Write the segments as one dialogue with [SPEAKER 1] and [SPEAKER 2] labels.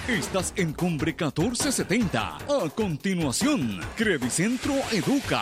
[SPEAKER 1] Estás en Cumbre 1470. A continuación, Credicentro Educa.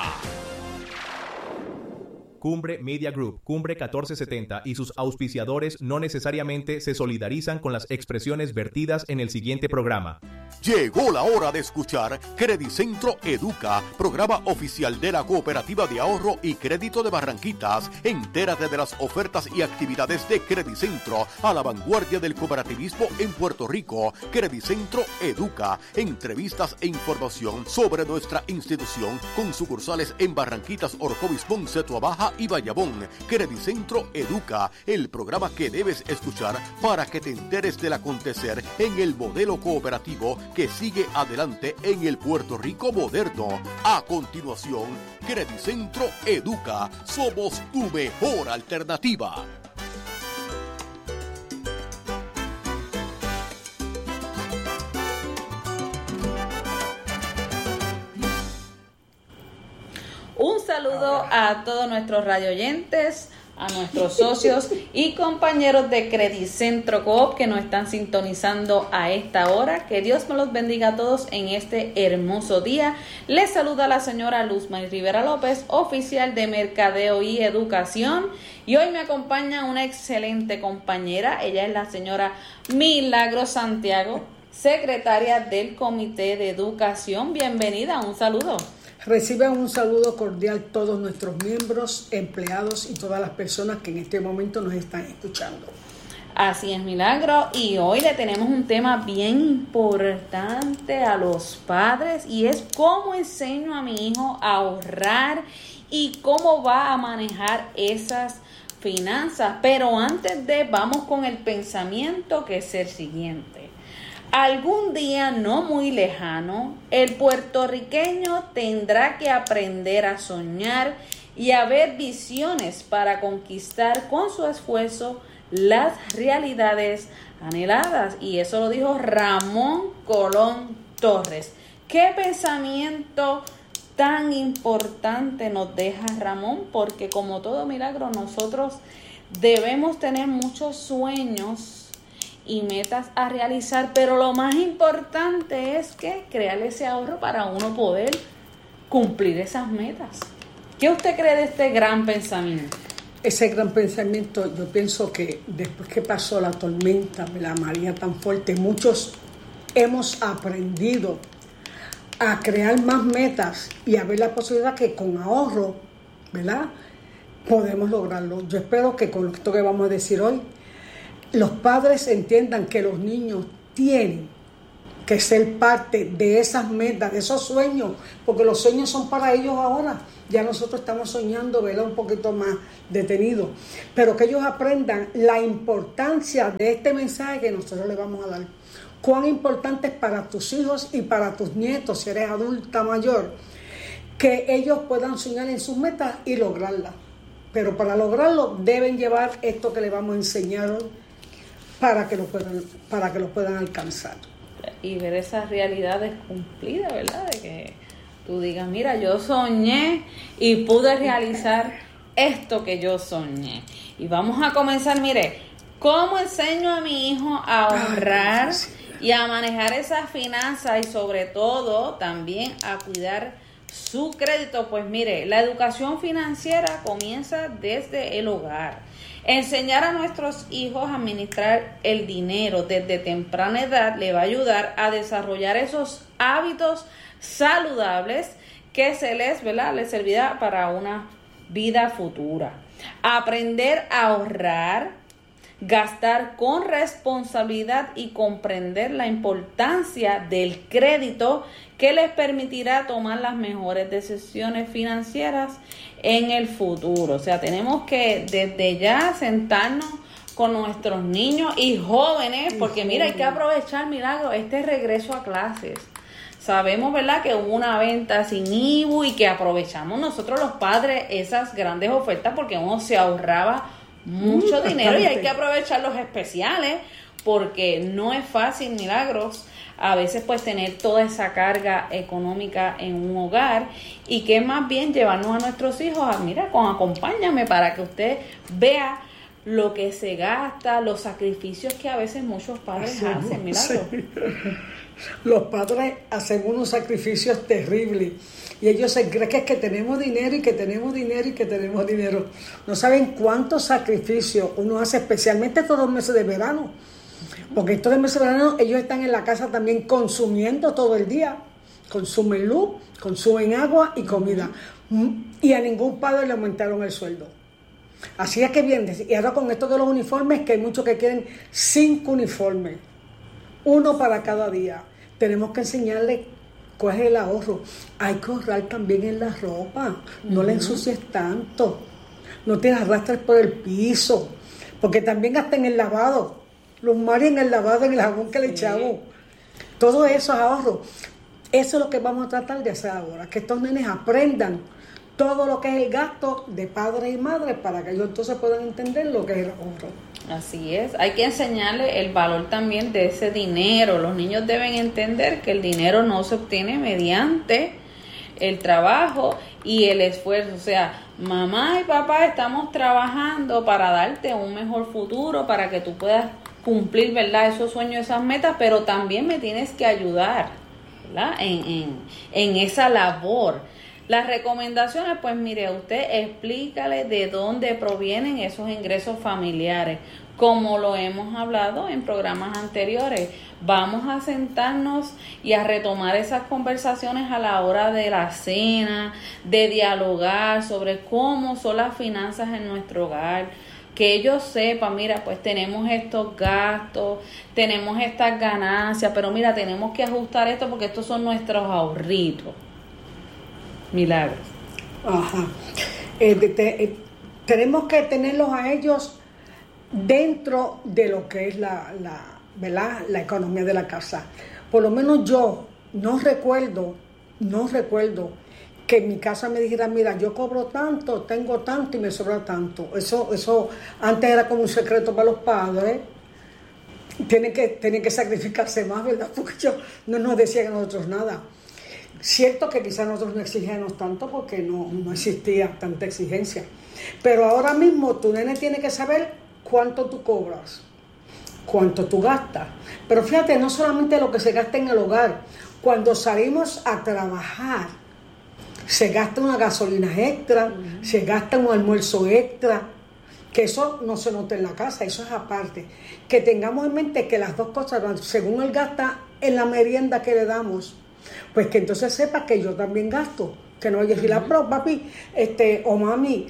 [SPEAKER 2] Cumbre Media Group, Cumbre 1470 y sus auspiciadores no necesariamente se solidarizan con las expresiones vertidas en el siguiente programa.
[SPEAKER 3] Llegó la hora de escuchar Credicentro Educa, programa oficial de la Cooperativa de Ahorro y Crédito de Barranquitas. Entérate de las ofertas y actividades de Credicentro, a la vanguardia del cooperativismo en Puerto Rico. Credicentro Educa, entrevistas e información sobre nuestra institución con sucursales en Barranquitas, Orocovis, Ponce, Tuabaja y Bayamón. Credicentro Educa, el programa que debes escuchar para que te enteres del acontecer en el modelo cooperativo que sigue adelante en el Puerto Rico moderno. A continuación, Credicentro Educa. Somos tu mejor alternativa.
[SPEAKER 4] Un saludo a todos nuestros radioyentes, a nuestros socios y compañeros de Credicentro Coop que nos están sintonizando a esta hora. Que Dios me los bendiga a todos en este hermoso día. Les saluda la señora Luzmay Rivera López, oficial de Mercadeo y Educación. Y hoy me acompaña una excelente compañera. Ella es la señora Milagros Santiago, secretaria del Comité de Educación. Bienvenida, un saludo.
[SPEAKER 5] Reciban un saludo cordial todos nuestros miembros, empleados y todas las personas que en este momento nos están escuchando.
[SPEAKER 4] Así es, Milagro, y hoy le tenemos un tema bien importante a los padres y es cómo enseño a mi hijo a ahorrar y cómo va a manejar esas finanzas. Pero antes vamos con el pensamiento, que es el siguiente. Algún día no muy lejano, el puertorriqueño tendrá que aprender a soñar y a ver visiones para conquistar con su esfuerzo las realidades anheladas. Y eso lo dijo Ramón Colón Torres. ¿Qué pensamiento tan importante nos deja Ramón? Porque como todo milagro, nosotros debemos tener muchos sueños y metas a realizar, pero lo más importante es que crear ese ahorro para uno poder cumplir esas metas. ¿Qué usted cree de este gran pensamiento?
[SPEAKER 5] Ese gran pensamiento, yo pienso que después que pasó la tormenta, la María tan fuerte, muchos hemos aprendido a crear más metas y a ver la posibilidad que con ahorro, ¿verdad?, podemos lograrlo. Yo espero que con esto que vamos a decir hoy, los padres entiendan que los niños tienen que ser parte de esas metas, de esos sueños, porque los sueños son para ellos ahora. Ya nosotros estamos soñando, ¿verdad?, un poquito más detenido, pero que ellos aprendan la importancia de este mensaje que nosotros les vamos a dar. Cuán importante es para tus hijos y para tus nietos, si eres adulta mayor, que ellos puedan soñar en sus metas y lograrlas. Pero para lograrlo deben llevar esto que les vamos a enseñar hoy, para que lo puedan alcanzar.
[SPEAKER 4] Y ver esas realidades cumplidas, ¿verdad? De que tú digas, mira, yo soñé y pude realizar esto que yo soñé. Y vamos a comenzar, mire, ¿cómo enseño a mi hijo a ahorrar y a manejar esas finanzas y sobre todo también a cuidar su crédito? Pues mire, la educación financiera comienza desde el hogar. Enseñar a nuestros hijos a administrar el dinero desde temprana edad le va a ayudar a desarrollar esos hábitos saludables que les servirá para una vida futura. Aprender a ahorrar, gastar con responsabilidad y comprender la importancia del crédito que les permitirá tomar las mejores decisiones financieras en el futuro. O sea, tenemos que desde ya sentarnos con nuestros niños y jóvenes, porque mira, hay que aprovechar, Milagro, este regreso a clases. Sabemos, ¿verdad?, que hubo una venta sin IBU y que aprovechamos nosotros los padres esas grandes ofertas porque uno se ahorraba mucho dinero y hay que aprovechar los especiales porque no es fácil, Milagros, a veces pues tener toda esa carga económica en un hogar y que más bien llevarnos a nuestros hijos a, mira, acompáñame para que usted vea lo que se gasta, los sacrificios que a veces muchos padres hacen, míralo.
[SPEAKER 5] Sí. Los padres hacen unos sacrificios terribles y ellos se creen que es que tenemos dinero y que tenemos dinero y que tenemos dinero. No saben cuántos sacrificios uno hace, especialmente estos 2 meses de verano, porque estos 2 meses de verano ellos están en la casa también consumiendo todo el día, consumen luz, consumen agua y comida, y a ningún padre le aumentaron el sueldo. Así es que bien, y ahora con esto de los uniformes, que hay muchos que quieren 5 uniformes, 1 para cada día. Tenemos que enseñarle cuál es el ahorro. Hay que ahorrar también en la ropa, no la ensucies tanto, no te arrastres por el piso, porque también hasta en el lavado, los mares en el lavado, en el jabón que le echamos, todo eso es ahorro. Eso es lo que vamos a tratar de hacer ahora, que estos nenes aprendan todo lo que es el gasto de padre y madre para que ellos entonces puedan entender lo que es el ahorro.
[SPEAKER 4] Así es, hay que enseñarle el valor también de ese dinero. Los niños deben entender que el dinero no se obtiene mediante el trabajo y el esfuerzo. O sea, mamá y papá estamos trabajando para darte un mejor futuro, para que tú puedas cumplir, ¿verdad?, esos sueños, esas metas, pero también me tienes que ayudar, ¿verdad?, en esa labor. Las recomendaciones, pues mire, usted explícale de dónde provienen esos ingresos familiares. Como lo hemos hablado en programas anteriores, vamos a sentarnos y a retomar esas conversaciones a la hora de la cena, de dialogar sobre cómo son las finanzas en nuestro hogar. Que ellos sepan, mira, pues tenemos estos gastos, tenemos estas ganancias, pero mira, tenemos que ajustar esto porque estos son nuestros ahorritos. Milagros.
[SPEAKER 5] Ajá. Tenemos que tenerlos a ellos dentro de lo que es ¿verdad?, la economía de la casa. Por lo menos yo no recuerdo que en mi casa me dijera, mira, yo cobro tanto, tengo tanto y me sobra tanto. Eso antes era como un secreto para los padres. Tienen que sacrificarse más, ¿verdad? Porque ellos no nos decían a nosotros nada. Cierto que quizás nosotros no exigíamos tanto porque no existía tanta exigencia. Pero ahora mismo tu nene tiene que saber cuánto tú cobras, cuánto tú gastas. Pero fíjate, no solamente lo que se gasta en el hogar. Cuando salimos a trabajar, se gasta una gasolina extra, se gasta un almuerzo extra, que eso no se nota en la casa, eso es aparte. Que tengamos en mente que las dos cosas, según él gasta en la merienda que le damos, pues que entonces sepa que yo también gasto, que no vaya a decir, pero papi, o mami,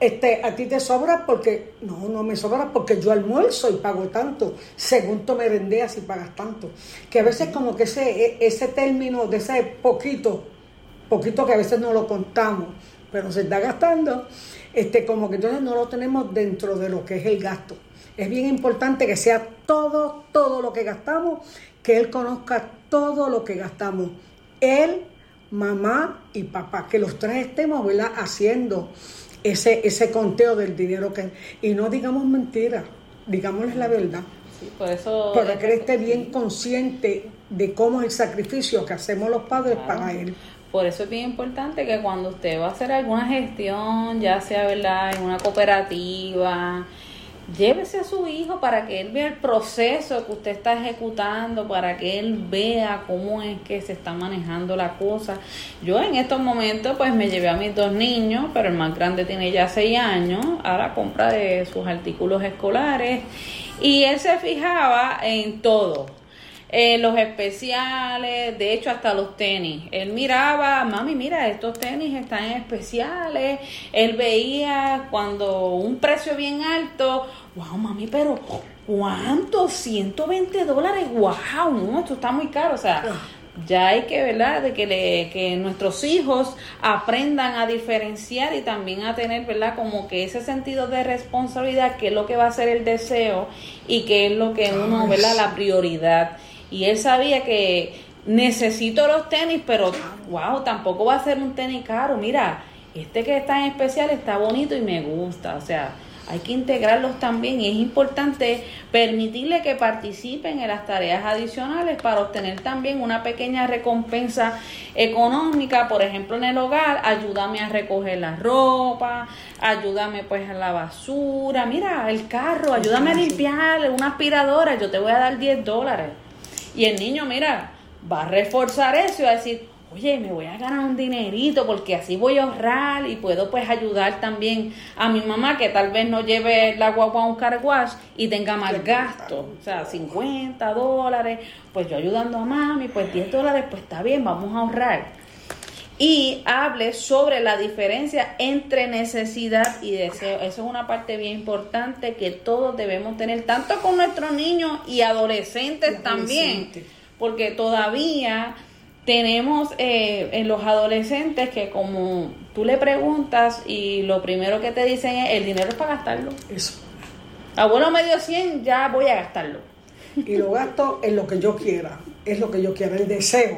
[SPEAKER 5] a ti te sobra porque, no me sobra porque yo almuerzo y pago tanto, según tú merendeas y pagas tanto. Que a veces como que ese término de ese poquito que a veces no lo contamos, pero se está gastando, como que entonces no lo tenemos dentro de lo que es el gasto. Es bien importante que sea todo lo que gastamos, que él conozca todo lo que gastamos. Él, mamá y papá, que los tres estemos, ¿verdad?, haciendo ese conteo del dinero y no digamos mentiras, digámosles la verdad.
[SPEAKER 4] Sí, por eso,
[SPEAKER 5] para que él esté bien consciente de cómo es el sacrificio que hacemos los padres, claro, para él.
[SPEAKER 4] Por eso es bien importante que cuando usted va a hacer alguna gestión, ya sea, ¿verdad?, en una cooperativa, llévese a su hijo para que él vea el proceso que usted está ejecutando, para que él vea cómo es que se está manejando la cosa. Yo en estos momentos pues me llevé a mis 2 niños, pero el más grande tiene ya 6 años, a la compra de sus artículos escolares, y él se fijaba en todo. Los especiales, de hecho hasta los tenis. Él miraba, mami, mira, estos tenis están en especiales. Él veía cuando un precio bien alto, wow, mami, pero ¿cuánto? $120, wow, no, esto está muy caro. O sea, ya hay que, ¿verdad?, de que nuestros hijos aprendan a diferenciar y también a tener, ¿verdad?, como que ese sentido de responsabilidad, que es lo que va a ser el deseo y que es lo que uno, ¿verdad?, la prioridad. Y él sabía que necesito los tenis, pero wow, tampoco va a ser un tenis caro. Mira, este que está en especial está bonito y me gusta. O sea, hay que integrarlos también y es importante permitirle que participen en las tareas adicionales para obtener también una pequeña recompensa económica. Por ejemplo, en el hogar, ayúdame a recoger la ropa, ayúdame pues a la basura, mira el carro, ayúdame a limpiar una aspiradora, yo te voy a dar $10. Y el niño, mira, va a reforzar eso y va a decir, oye, me voy a ganar un dinerito porque así voy a ahorrar y puedo pues ayudar también a mi mamá que tal vez no lleve la guagua a un car wash y tenga más gastos, o sea, $50, pues yo ayudando a mami, pues $10, pues está bien, vamos a ahorrar. Y hable sobre la diferencia entre necesidad y deseo. Eso es una parte bien importante que todos debemos tener, tanto con nuestros niños y adolescentes también, porque todavía tenemos en los adolescentes que como tú le preguntas y lo primero que te dicen es el dinero es para gastarlo.
[SPEAKER 5] Eso.
[SPEAKER 4] Abuelo me dio 100, ya voy a gastarlo.
[SPEAKER 5] Y lo gasto en lo que yo quiera, es lo que yo quiero, el deseo.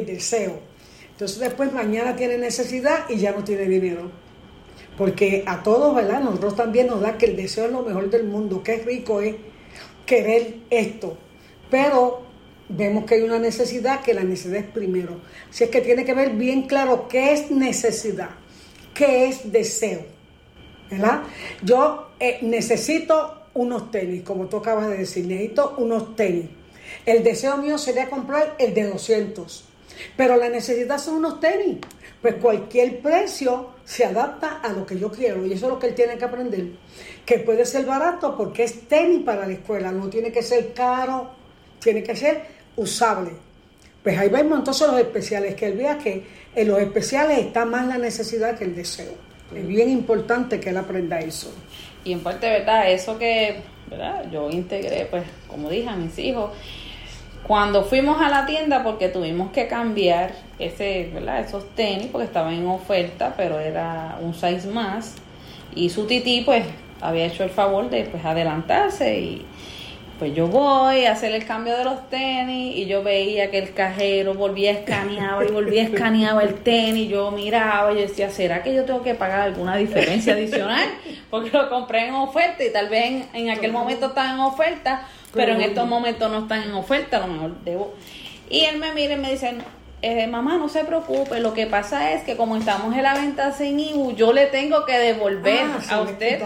[SPEAKER 5] Entonces después mañana tiene necesidad y ya no tiene dinero. Porque a todos, ¿verdad? Nosotros también nos da que el deseo es lo mejor del mundo, qué rico es querer esto. Pero vemos que hay una necesidad, que la necesidad es primero. Así es que tiene que ver bien claro qué es necesidad, qué es deseo, ¿verdad? Yo necesito unos tenis, como tú acabas de decir, necesito unos tenis. El deseo mío sería comprar el de 200, pero la necesidad son unos tenis. Pues cualquier precio se adapta a lo que yo quiero y eso es lo que él tiene que aprender, que puede ser barato porque es tenis para la escuela, no tiene que ser caro, tiene que ser usable. Pues ahí vemos entonces los especiales, que él vea que en los especiales está más la necesidad que el deseo. Es bien importante que él aprenda eso.
[SPEAKER 4] Y en parte, ¿verdad? Eso que, ¿verdad? Yo integré, pues, como dije, a mis hijos. Cuando fuimos a la tienda, porque tuvimos que cambiar ¿verdad? Esos tenis, porque estaban en oferta, pero era un size más. Y su tití, pues, había hecho el favor de, pues, adelantarse y pues yo voy a hacer el cambio de los tenis y yo veía que el cajero volvía a escanear el tenis, yo miraba y yo decía, ¿será que yo tengo que pagar alguna diferencia adicional? Porque lo compré en oferta y tal vez en aquel momento estaba en oferta, pero en estos momentos no están en oferta, a lo mejor debo. Y él me mira y me dice, mamá, no se preocupe, lo que pasa es que como estamos en la venta sin IBU, yo le tengo que devolver a usted.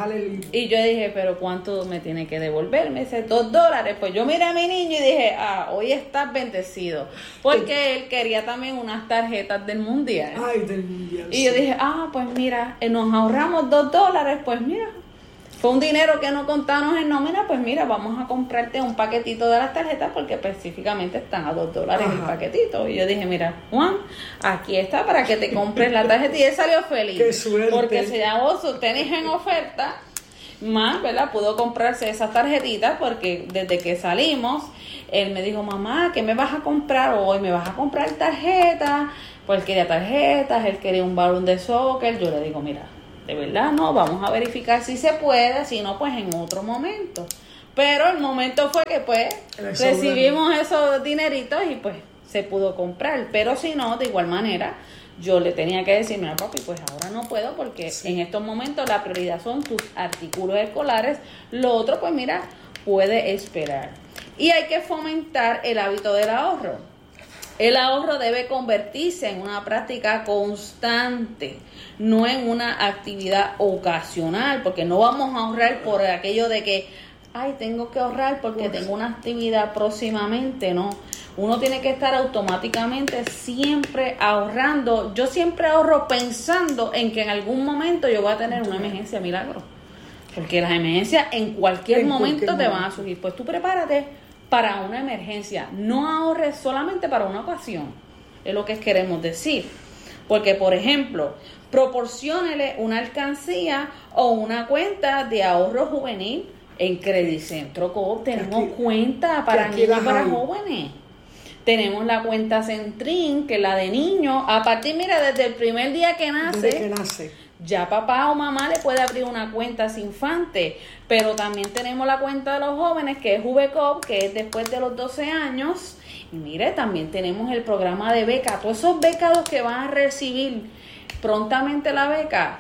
[SPEAKER 4] Y yo dije, pero ¿cuánto me tiene que devolver? Me dice, $2. Pues yo miré a mi niño y dije, hoy estás bendecido, porque él quería también unas tarjetas del mundial.
[SPEAKER 5] Ay, del mundial.
[SPEAKER 4] Y yo dije, pues mira, nos ahorramos $2, pues mira, fue un dinero que no contamos en nómina, pues mira, vamos a comprarte un paquetito de las tarjetas porque específicamente están a $2 el paquetito. Y yo dije, mira, Juan, aquí está para que te compres la tarjeta. Y él salió feliz.
[SPEAKER 5] ¡Qué suerte!
[SPEAKER 4] Porque se llamó sus tenis en oferta, más, ¿verdad? Pudo comprarse esas tarjetitas porque desde que salimos, él me dijo, mamá, ¿qué me vas a comprar hoy? ¿Me vas a comprar tarjetas? Pues él quería tarjetas, él quería un balón de soccer. Yo le digo, mira, de verdad no, vamos a verificar si se puede, si no, pues en otro momento. Pero el momento fue que pues recibimos esos dineritos y pues se pudo comprar. Pero si no, de igual manera, yo le tenía que decir, mira papi, pues ahora no puedo porque en estos momentos la prioridad son tus artículos escolares. Lo otro, pues mira, puede esperar. Y hay que fomentar el hábito del ahorro. El ahorro debe convertirse en una práctica constante, no en una actividad ocasional, porque no vamos a ahorrar por aquello de que, tengo que ahorrar porque tengo una actividad próximamente, no. Uno tiene que estar automáticamente siempre ahorrando. Yo siempre ahorro pensando en que en algún momento yo voy a tener una emergencia milagro, porque las emergencias en cualquier momento te van a surgir. Pues tú prepárate para una emergencia, no ahorres solamente para una ocasión, es lo que queremos decir, porque por ejemplo, proporciónele una alcancía o una cuenta de ahorro juvenil en Credicentro Coop. Tenemos cuenta para niños y para jóvenes, tenemos la cuenta Centrin, que es la de niños, a partir, mira, desde el primer día que nace. Ya papá o mamá le puede abrir una cuenta a ese infante, pero también tenemos la cuenta de los jóvenes, que es VCOP, que es después de los 12 años. Y mire, también tenemos el programa de beca. Todos esos becados que van a recibir prontamente la beca,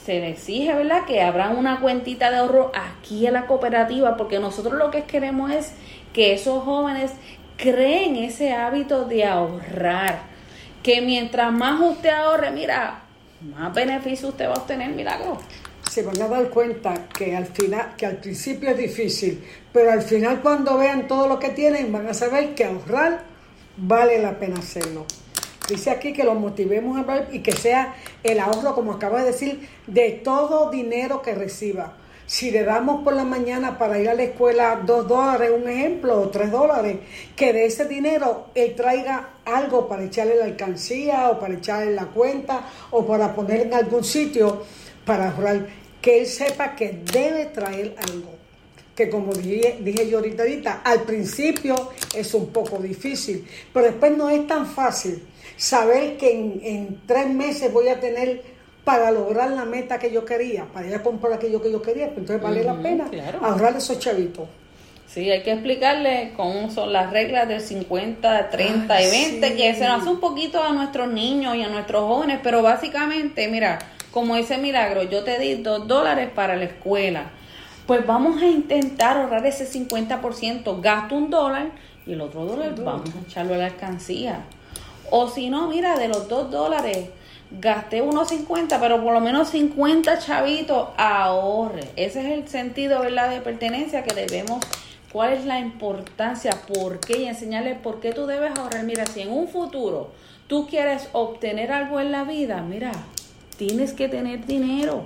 [SPEAKER 4] se le exige, ¿verdad?, que abran una cuentita de ahorro aquí en la cooperativa, porque nosotros lo que queremos es que esos jóvenes creen ese hábito de ahorrar, que mientras más usted ahorre, mira, más beneficio usted va a obtener, Milagro.
[SPEAKER 5] Se van a dar cuenta que al final, que al principio es difícil, pero al final cuando vean todo lo que tienen, van a saber que ahorrar vale la pena hacerlo. Dice aquí que los motivemos a ahorrar y que sea el ahorro, como acaba de decir, de todo dinero que reciba. Si le damos por la mañana para ir a la escuela $2, un ejemplo, o $3, que de ese dinero él traiga algo para echarle la alcancía o para echarle en la cuenta o para poner en algún sitio para ahorrar, que él sepa que debe traer algo. Que como dije yo ahorita, al principio es un poco difícil, pero después no es tan fácil saber que en 3 meses voy a tener para lograr la meta que yo quería, para ir a comprar aquello que yo quería, pues entonces vale la pena ahorrar esos chavitos.
[SPEAKER 4] Sí, hay que explicarle cómo son las reglas del 50, 30 y 20, sí, que se nos hace un poquito a nuestros niños y a nuestros jóvenes, pero básicamente, mira, como dice Milagro, yo te di $2 para la escuela, pues vamos a intentar ahorrar ese 50%, gasto $1 y el otro $1 vamos a echarlo a la alcancía. O si no, mira, de los $2, gasté unos 50, pero por lo menos 50 chavitos ahorre. Ese es el sentido, ¿verdad?, de pertenencia que debemos. ¿Cuál es la importancia? ¿Por qué? Y enseñarles por qué tú debes ahorrar. Mira, si en un futuro tú quieres obtener algo en la vida, mira, tienes que tener dinero.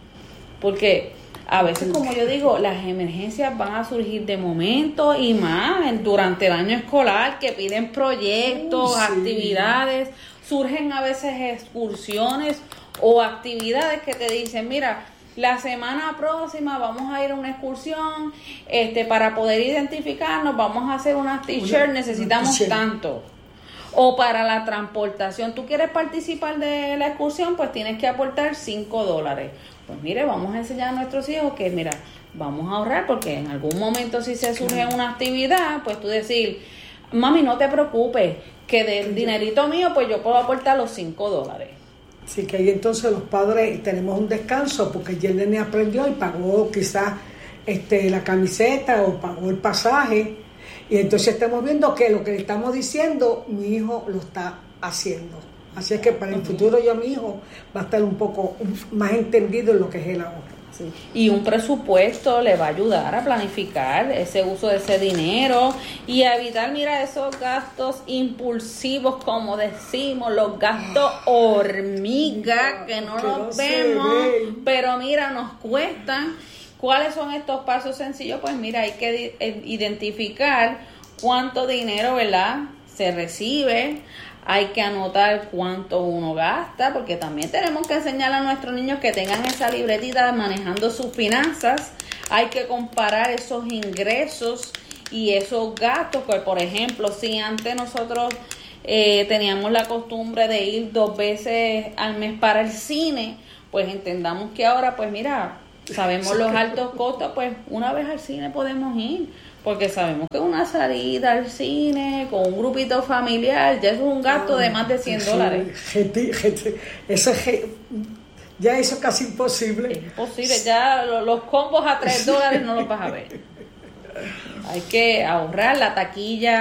[SPEAKER 4] Porque a veces, como yo digo, las emergencias van a surgir de momento y más durante el año escolar, que piden proyectos, actividades. Surgen a veces excursiones o actividades que te dicen, mira, la semana próxima vamos a ir a una excursión, para poder identificarnos, vamos a hacer unas t-shirts, necesitamos tanto. O para la transportación, ¿tú quieres participar de la excursión? Pues tienes que aportar $5. Pues mire, vamos a enseñar a nuestros hijos que, mira, vamos a ahorrar, porque en algún momento si se surge una actividad, pues tú decir, mami, no te preocupes, que del dinerito mío, pues yo puedo aportar los $5.
[SPEAKER 5] Sí, que ahí entonces los padres tenemos un descanso, porque ya el nene aprendió y pagó quizás la camiseta o pagó el pasaje, y entonces estamos viendo que lo que le estamos diciendo, mi hijo lo está haciendo. Así es que para el futuro yo a mi hijo va a estar un poco más entendido en lo que es el ahorro.
[SPEAKER 4] Sí. Y un presupuesto le va a ayudar a planificar ese uso de ese dinero y a evitar, mira, esos gastos impulsivos, como decimos, los gastos hormiga, que no los vemos, pero mira, nos cuestan. ¿Cuáles son estos pasos sencillos? Pues mira, hay que identificar cuánto dinero, ¿verdad?, se recibe. Hay que anotar cuánto uno gasta, porque también tenemos que enseñar a nuestros niños que tengan esa libretita manejando sus finanzas. Hay que comparar esos ingresos y esos gastos. Pues, por ejemplo, si antes nosotros teníamos la costumbre de ir 2 veces al mes para el cine, pues entendamos que ahora, pues mira, sabemos los altos costos, pues una vez al cine podemos ir. Porque sabemos que una salida al cine con un grupito familiar ya es un gasto de más de $100.
[SPEAKER 5] Ya eso es casi imposible.
[SPEAKER 4] Es imposible, ya los combos a $3 no los vas a ver. Hay que ahorrar la taquilla.